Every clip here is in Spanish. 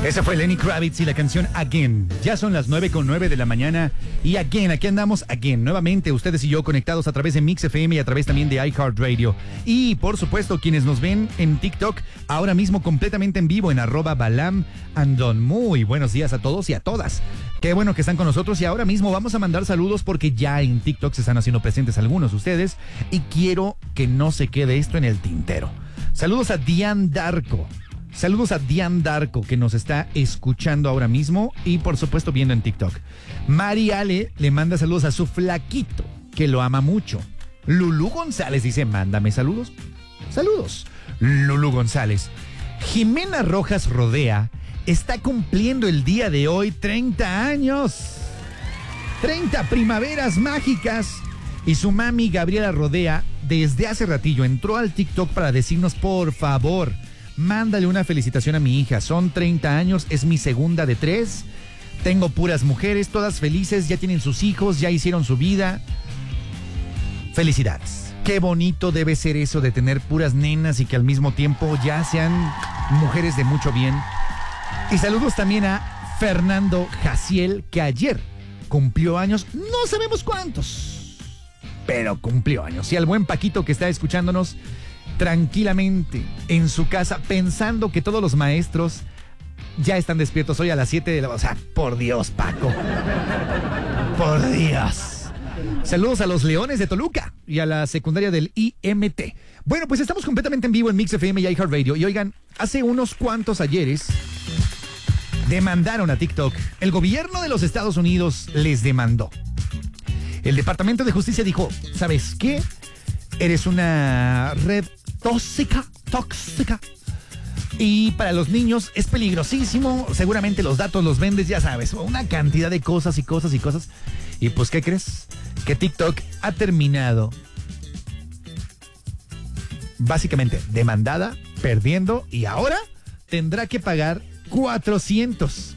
Esa fue Lenny Kravitz y la canción Again. Ya son las 9:09 de la mañana y Again, aquí andamos Again. Nuevamente ustedes y yo conectados a través de Mix FM y a través también de iHeartRadio. Y por supuesto quienes nos ven en TikTok ahora mismo completamente en vivo en @BalamAndon. Muy buenos días a todos y a todas. Qué bueno que están con nosotros y ahora mismo vamos a mandar saludos porque ya en TikTok se están haciendo presentes algunos de ustedes y quiero que no se quede esto en el tintero. Saludos a Diane Darko. Saludos a Diane Darko, que nos está escuchando ahora mismo y por supuesto viendo en TikTok. Mari Ale le manda saludos a su flaquito, que lo ama mucho. Lulú González dice, mándame saludos. Saludos, Lulú González. Jimena Rojas Rodea está cumpliendo el día de hoy 30 años. 30 primaveras mágicas. Y su mami Gabriela Rodea, desde hace ratillo, entró al TikTok para decirnos, por favor, mándale una felicitación a mi hija. Son 30 años, es mi segunda de 3. Tengo puras mujeres, todas felices, ya tienen sus hijos, ya hicieron su vida. Felicidades. Qué bonito debe ser eso de tener puras nenas y que al mismo tiempo ya sean mujeres de mucho bien. Y saludos también a Fernando Jaciel, que ayer cumplió años, no sabemos cuántos, pero cumplió años. Y al buen Paquito que está escuchándonos tranquilamente en su casa, pensando que todos los maestros ya están despiertos hoy a las 7 de la... O sea, por Dios, Paco. Por Dios. Saludos a los Leones de Toluca y a la secundaria del IMT. Bueno, pues estamos completamente en vivo en Mix FM y iHeartRadio. Y oigan, hace unos cuantos ayeres demandaron a TikTok. El gobierno de los Estados Unidos les demandó. El Departamento de Justicia dijo, ¿sabes qué? Eres una red tóxica. Y para los niños es peligrosísimo. Seguramente los datos los vendes, ya sabes. Una cantidad de cosas. Y pues, ¿qué crees? Que TikTok ha terminado básicamente demandada, perdiendo. Y ahora tendrá que pagar 400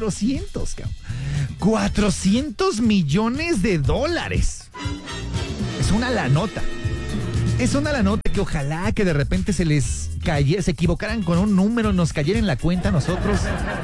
millones de dólares. Es una lanota. Es una lanota que ojalá que de repente se equivocaran con un número, nos cayera en la cuenta a nosotros.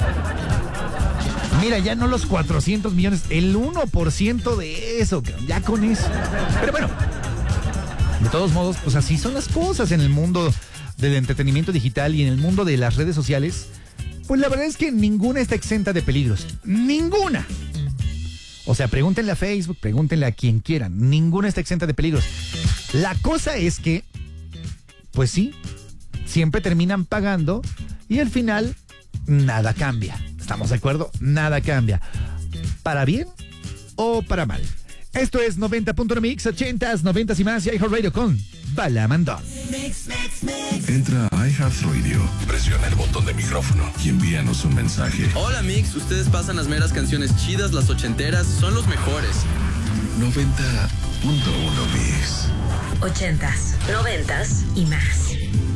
Mira, ya no los 400 millones, el 1% de eso, ya con eso. Pero bueno, de todos modos, pues así son las cosas en el mundo del entretenimiento digital y en el mundo de las redes sociales. Pues la verdad es que ninguna está exenta de peligros. ¡Ninguna! O sea, pregúntenle a Facebook, pregúntenle a quien quieran. Ninguna está exenta de peligros. La cosa es que, pues sí, siempre terminan pagando y al final nada cambia. ¿Estamos de acuerdo? Nada cambia. ¿Para bien o para mal? Esto es 90.1 Mix, 80s, 90s y más y iHeartRadio con BalamAndon. Entra a iHeartRadio, presiona el botón de micrófono y envíanos un mensaje. Hola Mix, ustedes pasan las meras canciones chidas, las ochenteras, son los mejores. 90.1 Mix. 80s, 90s y más.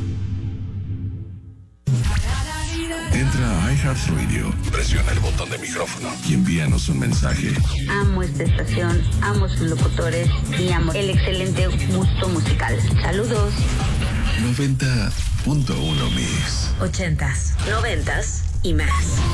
Entra a iHeartRadio, presiona el botón de micrófono y envíanos un mensaje. Amo esta estación, amo sus locutores y amo el excelente gusto musical. Saludos. 90.1 Mix. 80s, 90s y más.